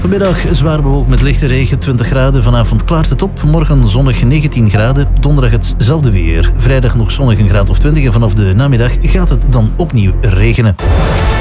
Vanmiddag zwaar bewolkt met lichte regen, 20 graden. Vanavond klaart het op. Morgen zonnig 19 graden. Donderdag hetzelfde weer. Vrijdag nog zonnig een graad of 20. En vanaf de namiddag gaat het dan opnieuw regenen.